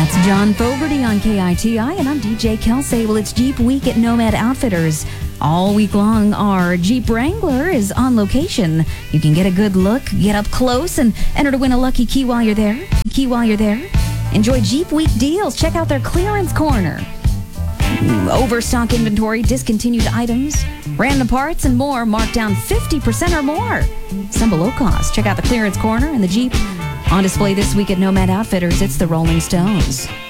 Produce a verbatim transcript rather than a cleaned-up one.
That's John Fogerty on K I T I, and I'm D J Kelsey. Well, it's Jeep Week at Nomad Outfitters. All week long, our Jeep Wrangler is on location. You can get a good look, get up close, and enter to win a lucky key while you're there. Key while you're there. Enjoy Jeep Week deals. Check out their clearance corner. Overstock inventory, discontinued items, random parts, and more marked down fifty percent or more. Some below cost. Check out the clearance corner and the Jeep. On display this week at Nomad Outfitters, it's the Rolling Stones.